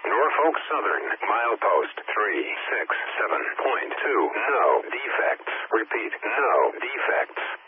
Norfolk Southern, milepost 367.2. No defects. Repeat, no defects.